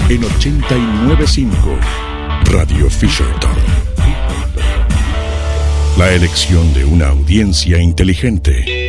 en 89.5 Radio Fisherton. La elección de una audiencia inteligente.